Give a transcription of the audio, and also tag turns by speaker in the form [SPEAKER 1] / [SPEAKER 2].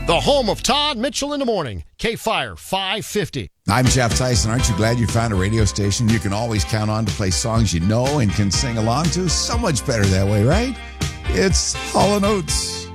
[SPEAKER 1] The home of Todd Mitchell in the morning. K-Fire 550.
[SPEAKER 2] I'm Jeff Tyson. Aren't you glad you found a radio station you can always count on to play songs you know and can sing along to? So much better that way, right? It's Hall & Oates.